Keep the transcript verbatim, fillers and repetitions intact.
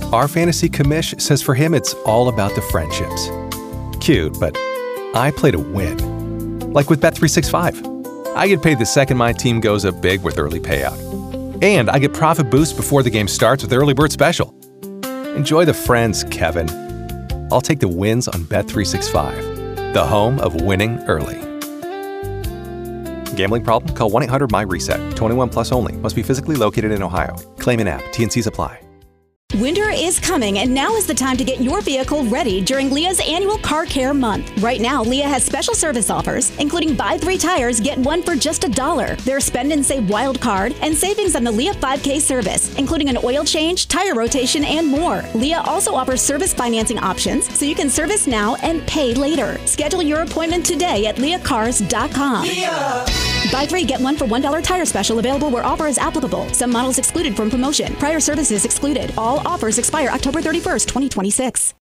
Our fantasy commish says for him it's all about the friendships. Cute, but I play to win. Like with Bet three sixty-five. I get paid the second my team goes up big with early payout. And I get profit boost before the game starts with Early Bird Special. Enjoy the friends, Kevin. I'll take the wins on Bet three sixty-five, the home of winning early. Gambling problem? Call one eight hundred M Y reset. twenty-one plus only. Must be physically located in Ohio. Claim in app. T N Cs apply. Winter is coming, and now is the time to get your vehicle ready during Leah's annual Car Care Month. Right now, Leah has special service offers, including buy three tires, get one for just a dollar. Their Spend and Save Wild Card, and savings on the Leah five K service, including an oil change, tire rotation, and more. Leah also offers service financing options, so you can service now and pay later. Schedule your appointment today at leah cars dot com. Leah. Buy three, get one for one dollar tire special available where offer is applicable. Some models excluded from promotion. Prior services excluded. All offers expire October thirty-first, twenty twenty-six.